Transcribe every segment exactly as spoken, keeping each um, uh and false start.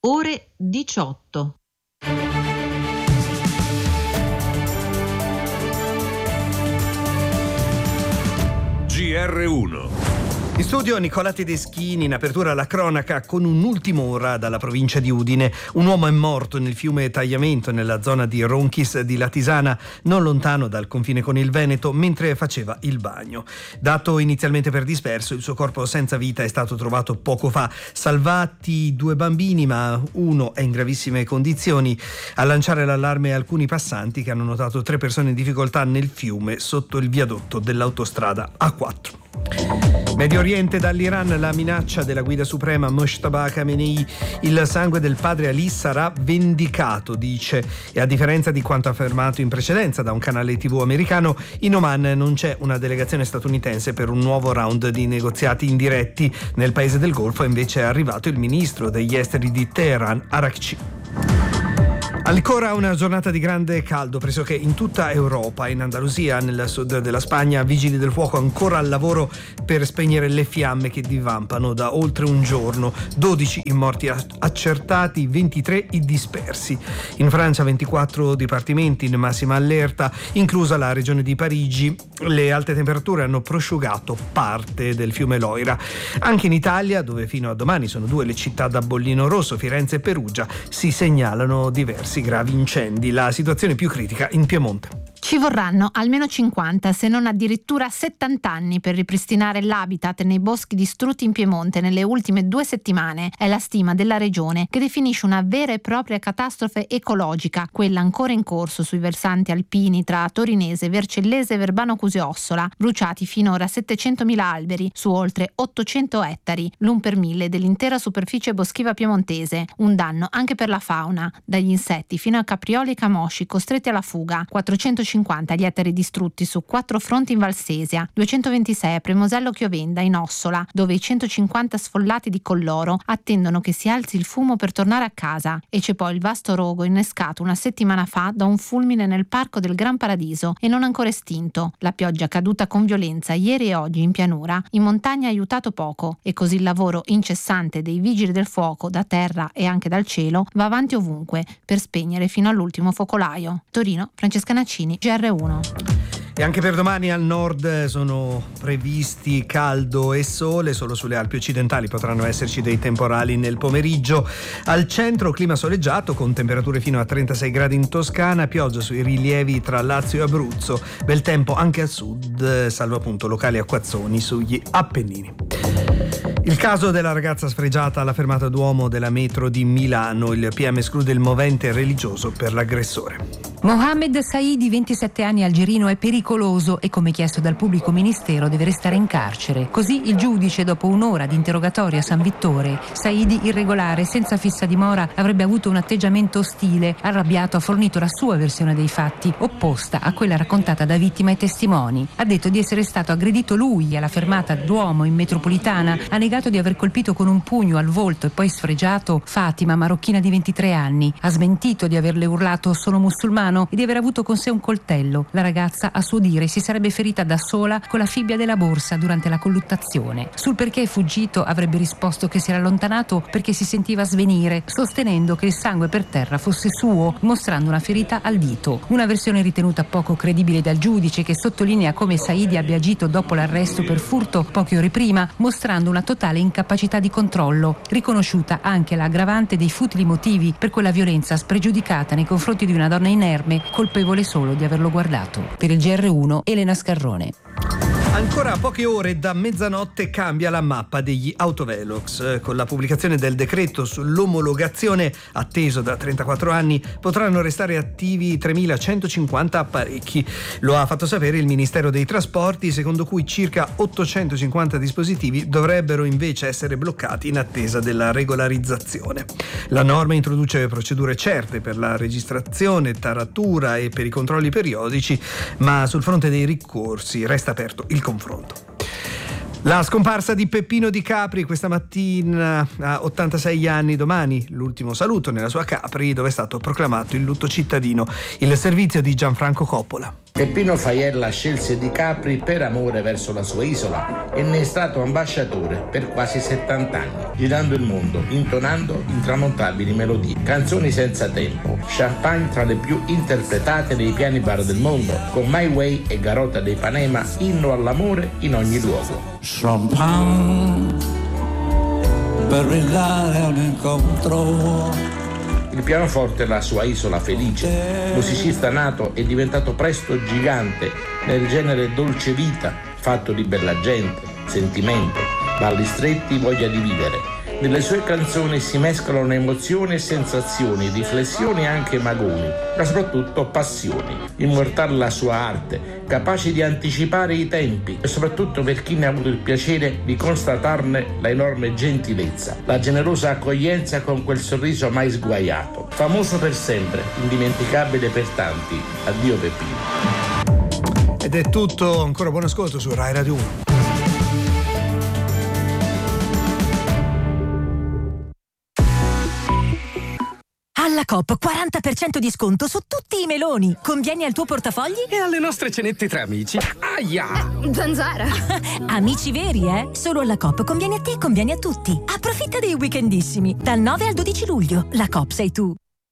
ore diciotto. G R uno. In studio Nicola Tedeschini, in apertura alla cronaca con un'ultima ora dalla provincia di Udine. Un uomo è morto nel fiume Tagliamento, nella zona di Ronchis di Latisana, non lontano dal confine con il Veneto, mentre faceva il bagno. Dato inizialmente per disperso, il suo corpo senza vita è stato trovato poco fa. Salvati due bambini, ma uno è in gravissime condizioni. A lanciare l'allarme alcuni passanti che hanno notato tre persone in difficoltà nel fiume sotto il viadotto dell'autostrada A quattro. Medio Oriente, dall'Iran la minaccia della guida suprema Mojtaba Khamenei: il sangue del padre Ali sarà vendicato, dice, e a differenza di quanto affermato in precedenza da un canale tivù americano, in Oman non c'è una delegazione statunitense per un nuovo round di negoziati indiretti. Nel paese del Golfo invece è arrivato il ministro degli esteri di Teheran, Arakci. Ancora una giornata di grande caldo pressoché in tutta Europa. In Andalusia, nel sud della Spagna, vigili del fuoco ancora al lavoro per spegnere le fiamme che divampano da oltre un giorno. dodici i morti accertati, ventitré i dispersi. In Francia ventiquattro dipartimenti in massima allerta, inclusa la regione di Parigi. Le alte temperature hanno prosciugato parte del fiume Loira. Anche in Italia, dove fino a domani sono due le città da bollino rosso, Firenze e Perugia, si segnalano diversi gravi incendi. La situazione più critica in Piemonte. Ci vorranno almeno cinquanta, se non addirittura settanta anni per ripristinare l'habitat nei boschi distrutti in Piemonte nelle ultime due settimane. È la stima della regione, che definisce una vera e propria catastrofe ecologica, quella ancora in corso sui versanti alpini tra Torinese, Vercellese e Verbano Cusio-Ossola. Bruciati finora settecentomila alberi su oltre ottocento ettari, l'un per mille dell'intera superficie boschiva piemontese. Un danno anche per la fauna, dagli insetti fino a caprioli e camosci costretti alla fuga. quattrocentocinquanta gli ettari distrutti su quattro fronti in Valsesia, duecentoventisei a Premosello Chiovenda in Ossola, dove i centocinquanta sfollati di Colloro attendono che si alzi il fumo per tornare a casa. E c'è poi il vasto rogo innescato una settimana fa da un fulmine nel parco del Gran Paradiso e non ancora estinto. La pioggia caduta con violenza ieri e oggi in pianura, in montagna ha aiutato poco, e così il lavoro incessante dei vigili del fuoco da terra e anche dal cielo va avanti ovunque per spegnere fino all'ultimo focolaio. Torino, Francesca Naccini, G R uno. E anche per domani al nord sono previsti caldo e sole, solo sulle Alpi occidentali potranno esserci dei temporali nel pomeriggio. Al centro clima soleggiato con temperature fino a trentasei gradi in Toscana, pioggia sui rilievi tra Lazio e Abruzzo, bel tempo anche al sud, salvo appunto locali acquazzoni sugli Appennini. Il caso della ragazza sfregiata alla fermata Duomo della metro di Milano, il P M esclude il movente religioso per l'aggressore. Mohamed Saidi, ventisette anni, algerino, è pericoloso e, come chiesto dal pubblico ministero, deve restare in carcere. Così il giudice, dopo un'ora di interrogatorio a San Vittore. Saidi, irregolare, senza fissa dimora, avrebbe avuto un atteggiamento ostile. Arrabbiato, ha fornito la sua versione dei fatti, opposta a quella raccontata da vittima e testimoni. Ha detto di essere stato aggredito lui alla fermata Duomo in metropolitana. Ha negato di aver colpito con un pugno al volto e poi sfregiato Fatima, marocchina di ventitré anni. Ha smentito di averle urlato "sono musulmano" e di aver avuto con sé un coltello. La ragazza, a suo dire, si sarebbe ferita da sola con la fibbia della borsa durante la colluttazione. Sul perché è fuggito avrebbe risposto che si era allontanato perché si sentiva svenire, sostenendo che il sangue per terra fosse suo, mostrando una ferita al dito. Una versione ritenuta poco credibile dal giudice, che sottolinea come Saidi abbia agito dopo l'arresto per furto poche ore prima, mostrando una totale incapacità di controllo. Riconosciuta anche l'aggravante dei futili motivi per quella violenza spregiudicata nei confronti di una donna inerme, colpevole solo di averlo guardato. Per il G R uno, Elena Scarrone. Ancora poche ore da mezzanotte cambia la mappa degli autovelox. Con la pubblicazione del decreto sull'omologazione, atteso da trentaquattro anni, potranno restare attivi tremilacentocinquanta apparecchi. Lo ha fatto sapere il Ministero dei Trasporti, secondo cui circa ottocentocinquanta dispositivi dovrebbero invece essere bloccati in attesa della regolarizzazione. La norma introduce procedure certe per la registrazione, taratura e per i controlli periodici, ma sul fronte dei ricorsi resta aperto il confronto. La scomparsa di Peppino Di Capri questa mattina a ottantasei anni, domani l'ultimo saluto nella sua Capri, dove è stato proclamato il lutto cittadino. Il servizio di Gianfranco Coppola. Peppino Faiella scelse Di Capri per amore verso la sua isola e ne è stato ambasciatore per quasi settanta anni, girando il mondo, intonando intramontabili melodie, canzoni senza tempo, champagne tra le più interpretate nei piani bar del mondo, con My Way e Garota de Ipanema, inno all'amore in ogni luogo. Champagne per brindare a un incontro. Il pianoforte è la sua isola felice. Musicista nato è diventato presto gigante nel genere dolce vita, fatto di bella gente, sentimento, balli stretti, voglia di vivere. Nelle sue canzoni si mescolano emozioni e sensazioni, riflessioni e anche magoni, ma soprattutto passioni. Immortale la sua arte, capace di anticipare i tempi e soprattutto per chi ne ha avuto il piacere di constatarne la enorme gentilezza, la generosa accoglienza con quel sorriso mai sguaiato. Famoso per sempre, indimenticabile per tanti. Addio Peppino. Ed è tutto, ancora buon ascolto su Rai Radio uno. Alla Coop quaranta per cento di sconto su tutti i meloni. Convieni al tuo portafogli? E alle nostre cenette tra amici. Aia! Zanzara! Amici veri, eh? Solo alla Coop conviene a te e conviene a tutti. Approfitta dei weekendissimi. Dal nove al dodici luglio. La Coop sei tu.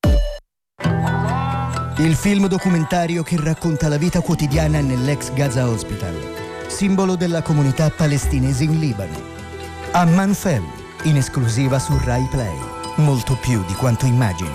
Il film documentario che racconta la vita quotidiana nell'ex Gaza Hospital, simbolo della comunità palestinese in Libano. Amman Fell, in esclusiva su Rai Play. Molto più di quanto immagini.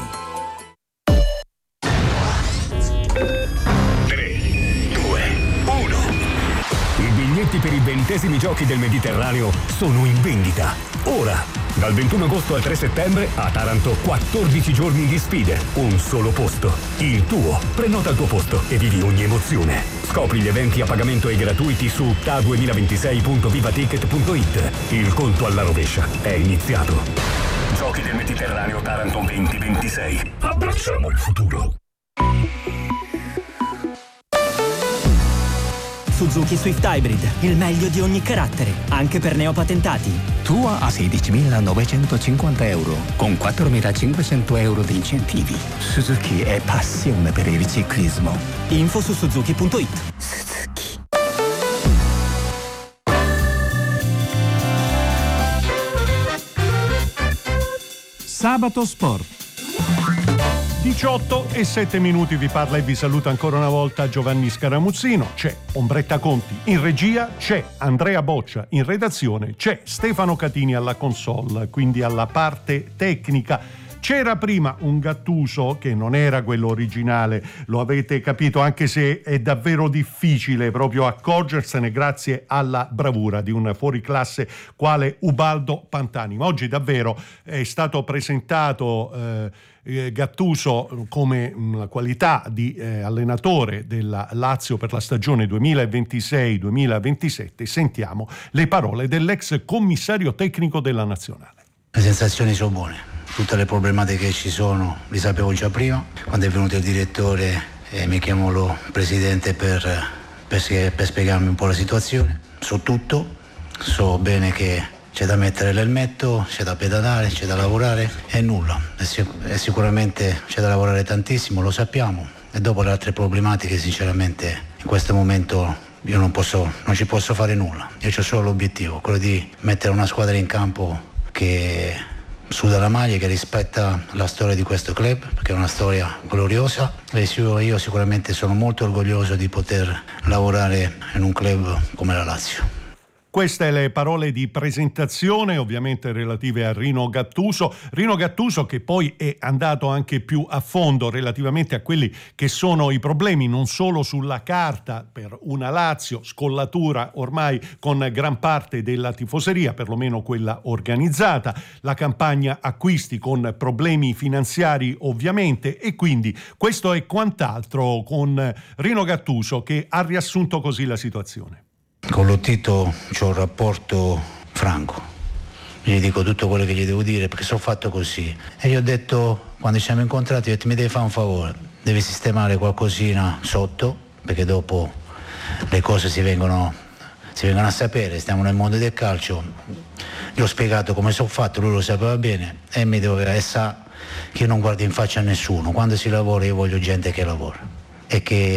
tre, due, uno. I biglietti per i ventesimi giochi del Mediterraneo sono in vendita. Ora, dal ventuno agosto al tre settembre, a Taranto, quattordici giorni di sfide. Un solo posto. Il tuo. Prenota il tuo posto e vivi ogni emozione. Scopri gli eventi a pagamento e gratuiti su T A duemilaventisei punto vivaticket punto it. Il conto alla rovescia è iniziato. Giochi del Mediterraneo Taranto venti ventisei. Abbracciamo il futuro. Suzuki Swift Hybrid, il meglio di ogni carattere, anche per neopatentati. Tua a sedicimilanovecentocinquanta euro, con quattromilacinquecento euro di incentivi. Suzuki è passione per il ciclismo. Info su suzuki punto it. Suzuki. Sabato Sport. diciotto e sette minuti, vi parla e vi saluta ancora una volta Giovanni Scaramuzzino. C'è Ombretta Conti in regia, c'è Andrea Boccia in redazione, c'è Stefano Catini alla console, quindi alla parte tecnica. C'era prima un Gattuso che non era quello originale, lo avete capito, anche se è davvero difficile proprio accorgersene grazie alla bravura di un fuoriclasse quale Ubaldo Pantani. Ma oggi davvero è stato presentato eh, Gattuso come la qualità di eh, allenatore della Lazio per la stagione duemilaventisei duemilaventisette. Sentiamo le parole dell'ex commissario tecnico della Nazionale. Le sensazioni sono buone. Tutte le problematiche che ci sono li sapevo già prima. Quando è venuto il direttore eh, mi chiamò lo presidente per, per, per spiegarmi un po' la situazione. So tutto, so bene che c'è da mettere l'elmetto, c'è da pedalare, c'è da lavorare e nulla. E, sic- e sicuramente c'è da lavorare tantissimo, lo sappiamo. E dopo le altre problematiche sinceramente in questo momento io non, posso, non ci posso fare nulla. Io ho solo l'obiettivo, quello di mettere una squadra in campo che suda la maglia, che rispetta la storia di questo club, perché è una storia gloriosa e io sicuramente sono molto orgoglioso di poter lavorare in un club come la Lazio. Queste le parole di presentazione, ovviamente relative a Rino Gattuso. Rino Gattuso che poi è andato anche più a fondo relativamente a quelli che sono i problemi, non solo sulla carta per una Lazio, scollatura ormai con gran parte della tifoseria, perlomeno quella organizzata, la campagna acquisti con problemi finanziari ovviamente, e quindi questo e quant'altro con Rino Gattuso che ha riassunto così la situazione. Con Lottito c'ho un rapporto franco, gli dico tutto quello che gli devo dire perché sono fatto così, e gli ho detto, quando ci siamo incontrati, ho detto mi devi fare un favore, devi sistemare qualcosina sotto, perché dopo le cose si vengono, si vengono a sapere, stiamo nel mondo del calcio. Gli ho spiegato come sono fatto, lui lo sapeva bene e mi doveva, e sa che io non guardo in faccia a nessuno, quando si lavora io voglio gente che lavora e che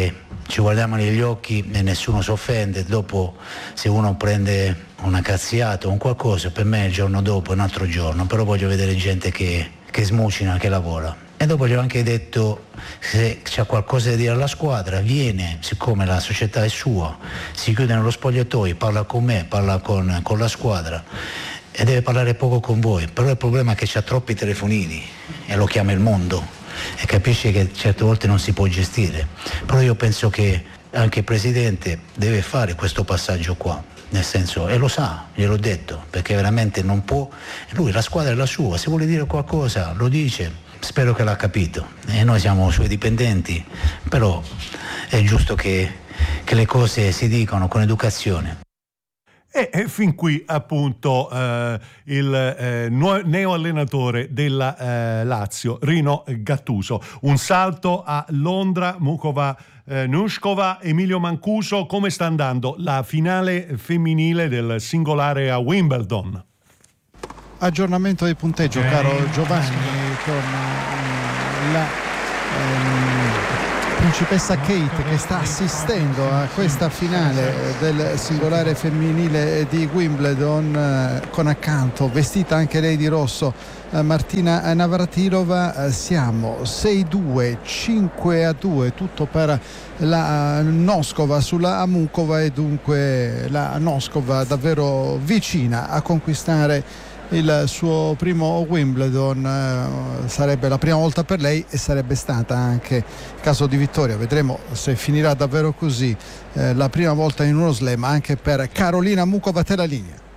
ci guardiamo negli occhi e nessuno si offende. Dopo, se uno prende una cazziata o un qualcosa, per me il giorno dopo è un altro giorno, però voglio vedere gente che, che smucina, che lavora. E dopo gli ho anche detto, se c'è qualcosa da dire alla squadra, viene, siccome la società è sua, si chiude nello spogliatoio, parla con me, parla con, con la squadra e deve parlare poco con voi. Però il problema è che c'ha troppi telefonini e lo chiama il mondo e capisce che certe volte non si può gestire. Però io penso che anche il presidente deve fare questo passaggio qua, nel senso, e lo sa, gliel'ho detto, perché veramente non può, lui la squadra è la sua, se vuole dire qualcosa lo dice. Spero che l'ha capito e noi siamo suoi dipendenti, però è giusto che, che le cose si dicano con educazione. E, e fin qui appunto eh, il eh, neo allenatore della eh, Lazio, Rino Gattuso. Un salto a Londra, Mukova eh, Nushkova, Emilio Mancuso, come sta andando la finale femminile del singolare a Wimbledon? Aggiornamento del punteggio, caro Giovanni, con eh, la ehm, principessa Kate che sta assistendo a questa finale del singolare femminile di Wimbledon, eh, con accanto, vestita anche lei di rosso, eh, Martina Navratilova. Eh, siamo sei due, cinque a due, tutto per la Noskova sulla Amukova, e dunque la Noskova davvero vicina a conquistare il suo primo Wimbledon. Eh, sarebbe la prima volta per lei e sarebbe stata anche il caso di vittoria. Vedremo se finirà davvero così, eh, la prima volta in uno slam anche per Karolina Mukova. Te la linea.